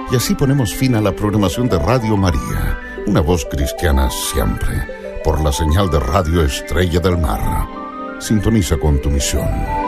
Y así ponemos fin a la programación de Radio María, una voz cristiana siempre, por la señal de Radio Estrella del Mar. Sintoniza con tu misión.